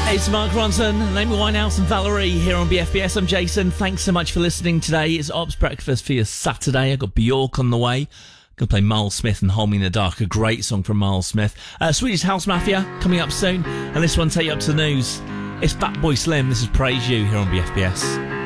It's Mark Ronson, Amy Winehouse and Valerie here on BFBS. I'm Jason. Thanks so much for listening today. It's Ops Breakfast for your Saturday. I've got Bjork on the way. Going to play Miles Smith and Hold Me in the Dark, a great song from Miles Smith. Swedish House Mafia coming up soon. And this one take you up to the news. It's Fatboy Slim. This is Praise You here on BFBS.